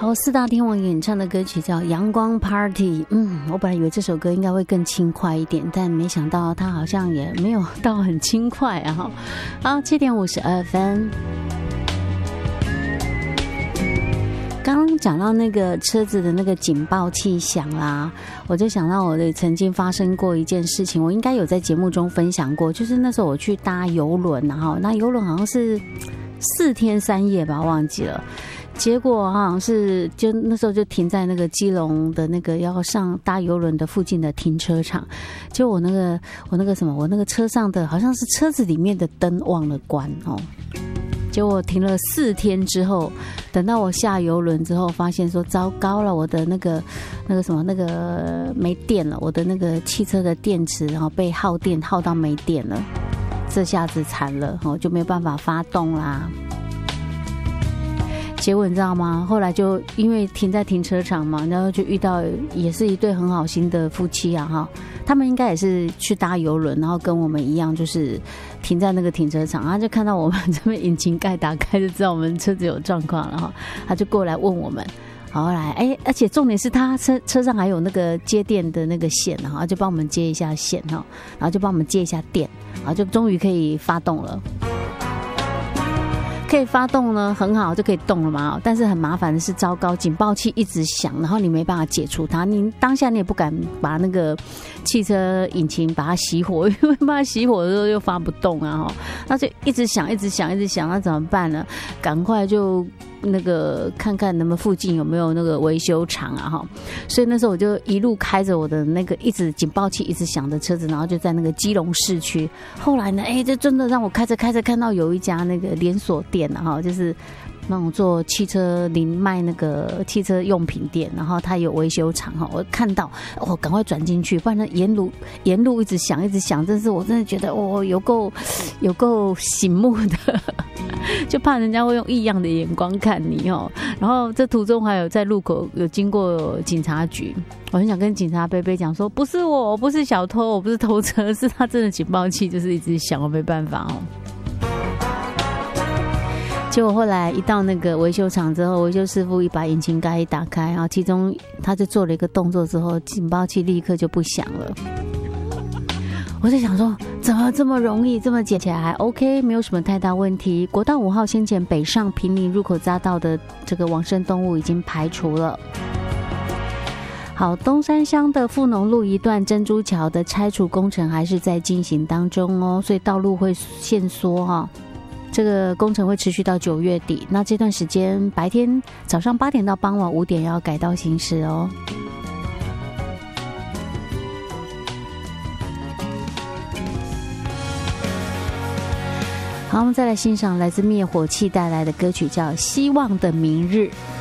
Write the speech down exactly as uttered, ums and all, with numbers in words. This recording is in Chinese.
好，四大天王演唱的歌曲叫《阳光 Party》。嗯，我本来以为这首歌应该会更轻快一点，但没想到它好像也没有到很轻快啊。好，七点五十二分。刚刚讲到那个车子的那个警报器响啦，我就想到我的曾经发生过一件事情，我应该有在节目中分享过，就是那时候我去搭邮轮，然后那邮轮好像是四天三夜吧，忘记了。结果好像是就那时候就停在那个基隆的那个要上搭邮轮的附近的停车场，就我那个我那个什么我那个车上的好像是车子里面的灯忘了关哦。结果停了四天之后，等到我下邮轮之后，发现说糟糕了，我的那个那个什么那个没电了，我的那个汽车的电池然后被耗电耗到没电了，这下子惨了哦，就没有办法发动啦。结果你知道吗？后来就因为停在停车场嘛，然后就遇到也是一对很好心的夫妻啊哈，他们应该也是去搭邮轮，然后跟我们一样，就是停在那个停车场，他就看到我们这边引擎盖打开，就知道我们车子有状况了哈，他就过来问我们。好，后来哎，而且重点是他车车上还有那个接电的那个线，然后就帮我们接一下线哈，然后就帮我们接一下电，然后就终于可以发动了。可以发动呢，很好，就可以动了嘛。但是很麻烦的是，糟糕，警报器一直响，然后你没办法解除它。你当下你也不敢把那个汽车引擎把它熄火，因为把它熄火的时候又发不动啊，那就一直响，一直响，一直响，那怎么办呢？赶快就那个看看能不能附近有没有那个维修厂啊哈。所以那时候我就一路开着我的那个一直警报器一直响的车子，然后就在那个基隆市区。后来呢，哎，这真的让我开着开着看到有一家那个连锁店。哈，就是那种做汽车零卖那个汽车用品店，然后它有维修厂哈，我看到我赶快转进去，不然呢沿路沿路一直响一直响，真是我真的觉得哦有够有够醒目的，就怕人家会用异样的眼光看你哦。然后这途中还有在路口有经过警察局，我很想跟警察贝贝讲说，不是我，我不是小偷，我不是偷车，是他真的警报器就是一直响，我没办法哦。结果后来一到那个维修厂之后，维修师傅一把引擎盖一打开，然后其中他就做了一个动作之后，警报器立刻就不响了。我在想说，怎么这么容易，这么解起来还 OK， 没有什么太大问题。国道五号先前北上坪林入口匝道的这个往生动物已经排除了。好，东山乡的富农路一段珍珠桥的拆除工程还是在进行当中哦，所以道路会限缩哈、哦。这个工程会持续到九月底，那这段时间白天早上八点到傍晚五点要改道行驶哦。好，我们再来欣赏来自灭火器带来的歌曲，叫《希望的明日》。